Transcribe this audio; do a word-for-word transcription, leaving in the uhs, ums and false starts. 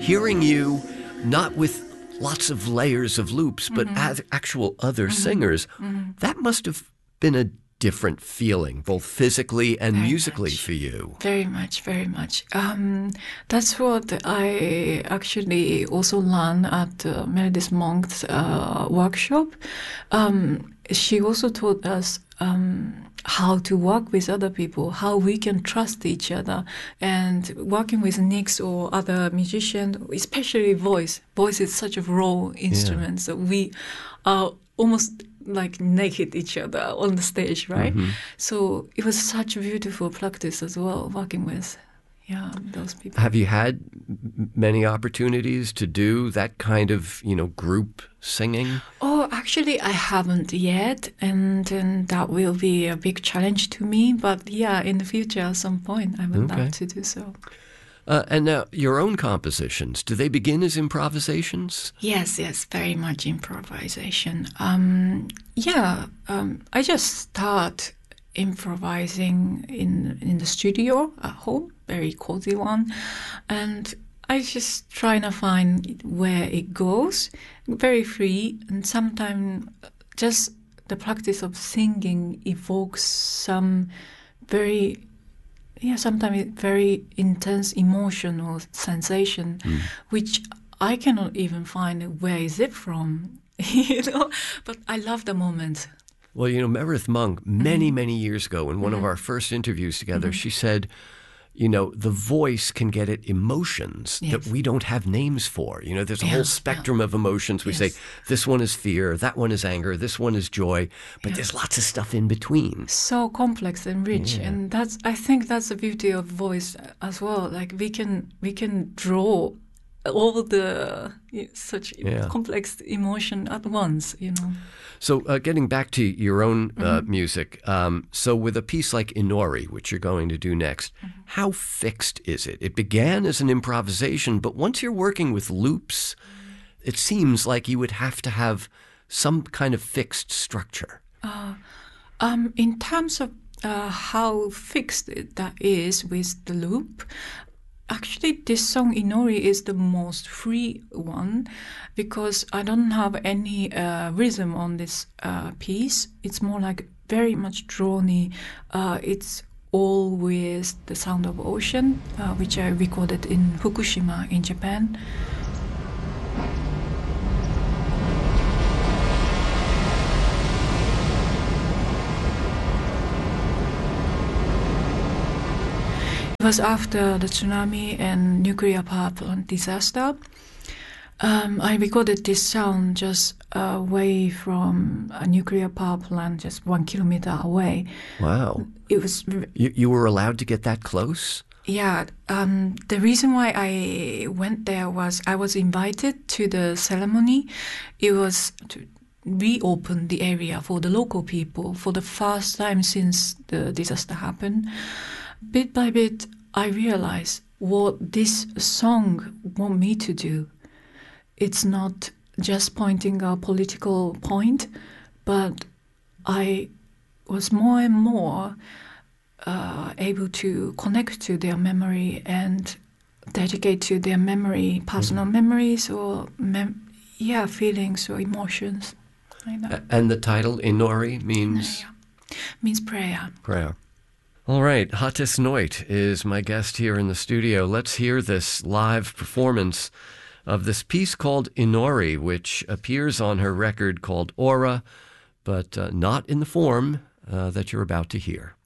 hearing you not with lots of layers of loops, but mm-hmm. as actual other mm-hmm. singers, mm-hmm. that must have been a different feeling, both physically and very musically much. For you. Very much, very much. Um, that's what I actually also learned at uh, Meredith Monk's uh, workshop. Um, she also taught us um, how to work with other people, how we can trust each other, and working with Nix or other musicians, especially voice. Voice is such a raw instrument, yeah. so we are almost like naked each other on the stage, right? Mm-hmm. So it was such a beautiful practice as well, working with yeah those people. Have you had many opportunities to do that kind of, you know, group singing? Oh, actually, I haven't yet, and, and that will be a big challenge to me. But yeah, in the future, at some point, I would okay. love to do so. Uh, and now, your own compositions, do they begin as improvisations? Yes, yes, very much improvisation. Um, yeah, um, I just start improvising in in the studio at home, very cozy one, and I just try to find where it goes, very free, and sometimes just the practice of singing evokes some very Yeah, sometimes very intense emotional sensation, mm. which I cannot even find where is it from, you know. But I love the moment. Well, you know, Meredith Monk, many, mm-hmm. many years ago, in one mm-hmm. of our first interviews together, mm-hmm. she said, you know, the voice can get at emotions yes. that we don't have names for. You know, there's a yeah, whole spectrum yeah. of emotions. We yes. say, this one is fear, that one is anger, this one is joy, but yeah. there's lots of stuff in between. So complex and rich. Yeah. And that's, I think that's the beauty of voice as well. Like we can, we can draw all the such yeah. complex emotion at once, you know. So uh, getting back to your own uh, mm-hmm. music, um, so with a piece like Inori, which you're going to do next, mm-hmm. how fixed is it? It began as an improvisation, but once you're working with loops, it seems like you would have to have some kind of fixed structure. Uh, um, in terms of uh, how fixed it, that is with the loop, actually, this song Inori is the most free one because I don't have any uh, rhythm on this uh, piece. It's more like very much drony. Uh, it's all with the sound of ocean, uh, which I recorded in Fukushima in Japan. It was after the tsunami and nuclear power plant disaster. Um, I recorded this sound just away from a nuclear power plant, just one kilometer away. Wow! It was. You you were allowed to get that close? Yeah. Um, the reason why I went there was I was invited to the ceremony. It was to reopen the area for the local people for the first time since the disaster happened. Bit by bit, I realized what this song want me to do. It's not just pointing a political point, but I was more and more uh, able to connect to their memory and dedicate to their memory, personal mm-hmm. memories or mem- yeah, feelings or emotions. Like that. And the title Inori means? Yeah. Means prayer. Prayer. All right, Hatis Noit is my guest here in the studio. Let's hear this live performance of this piece called Inori, which appears on her record called Aura, but uh, not in the form uh, that you're about to hear.